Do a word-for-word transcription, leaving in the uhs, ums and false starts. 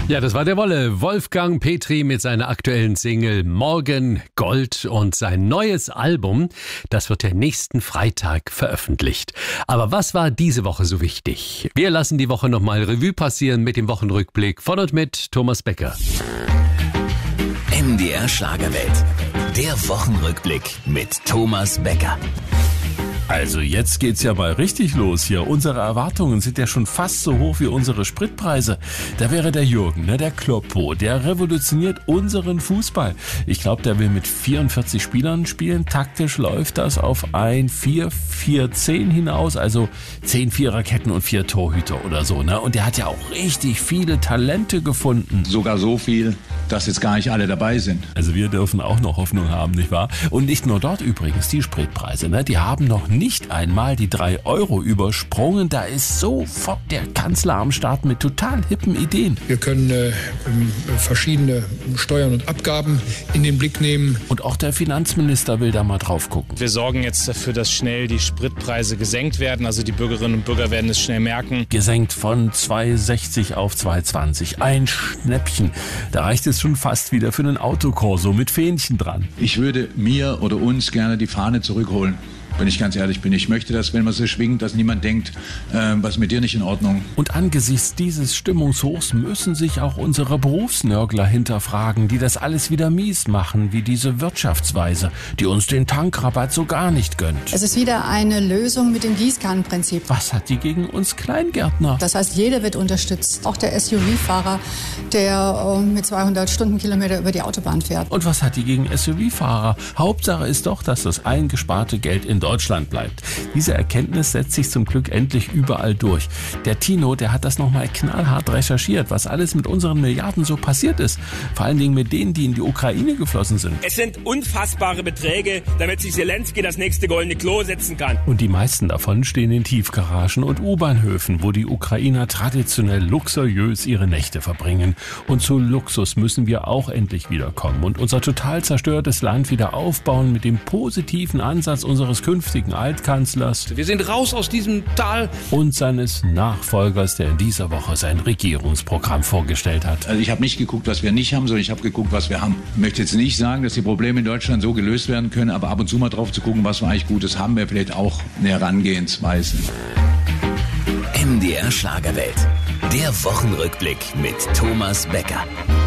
Ja, das war der Wolle. Wolfgang Petri mit seiner aktuellen Single Morgen Gold und sein neues Album, das wird ja nächsten Freitag veröffentlicht. Aber was war diese Woche so wichtig? Wir lassen die Woche nochmal Revue passieren mit dem Wochenrückblick von und mit Thomas Becker. M D R Schlagerwelt, der Wochenrückblick mit Thomas Becker. Also jetzt geht's ja mal richtig los hier. Unsere Erwartungen sind ja schon fast so hoch wie unsere Spritpreise. Da wäre der Jürgen, ne, der Kloppo, der revolutioniert unseren Fußball. Ich glaube, der will mit vierundvierzig Spielern spielen. Taktisch läuft das auf ein vier vier zehn hinaus, also zehn Viererketten und vier Torhüter oder so, ne? Und der hat ja auch richtig viele Talente gefunden. Sogar so viel, dass jetzt gar nicht alle dabei sind. Also wir dürfen auch noch Hoffnung haben, nicht wahr? Und nicht nur dort übrigens, die Spritpreise, ne? Die haben noch nicht einmal die drei Euro übersprungen. Da ist sofort der Kanzler am Start mit total hippen Ideen. Wir können äh, verschiedene Steuern und Abgaben in den Blick nehmen. Und auch der Finanzminister will da mal drauf gucken. Wir sorgen jetzt dafür, dass schnell die Spritpreise gesenkt werden. Also die Bürgerinnen und Bürger werden es schnell merken. Gesenkt von zwei sechzig auf zwei zwanzig. Ein Schnäppchen. Da reicht es schon fast wieder für einen Autokorso mit Fähnchen dran. Ich würde mir oder uns gerne die Fahne zurückholen. Wenn ich ganz ehrlich bin, ich möchte, dass, wenn man sie schwingt, dass niemand denkt, äh, was ist mit dir nicht in Ordnung. Und angesichts dieses Stimmungshochs müssen sich auch unsere Berufsnörgler hinterfragen, die das alles wieder mies machen, wie diese Wirtschaftsweise, die uns den Tankrabatt so gar nicht gönnt. Es ist wieder eine Lösung mit dem Gießkannenprinzip. Was hat die gegen uns Kleingärtner? Das heißt, jeder wird unterstützt, auch der S U V-Fahrer, der äh, mit zweihundert Stundenkilometer über die Autobahn fährt. Und was hat die gegen S U V-Fahrer? Hauptsache ist doch, dass das eingesparte Geld in Deutschland bleibt. Diese Erkenntnis setzt sich zum Glück endlich überall durch. Der Tino, der hat das nochmal knallhart recherchiert, was alles mit unseren Milliarden so passiert ist. Vor allen Dingen mit denen, die in die Ukraine geflossen sind. Es sind unfassbare Beträge, damit sich Zelensky das nächste goldene Klo setzen kann. Und die meisten davon stehen in Tiefgaragen und U-Bahnhöfen, wo die Ukrainer traditionell luxuriös ihre Nächte verbringen. Und zu Luxus müssen wir auch endlich wiederkommen und unser total zerstörtes Land wieder aufbauen mit dem positiven Ansatz unseres künftigen Altkanzlers. Wir sind raus aus diesem Tal. Und seines Nachfolgers, der in dieser Woche sein Regierungsprogramm vorgestellt hat. Also ich habe nicht geguckt, was wir nicht haben, sondern ich habe geguckt, was wir haben. Ich möchte jetzt nicht sagen, dass die Probleme in Deutschland so gelöst werden können, aber ab und zu mal drauf zu gucken, was wir eigentlich Gutes haben, wäre vielleicht auch eine Herangehensweise. M D R Schlagerwelt, der Wochenrückblick mit Thomas Becker.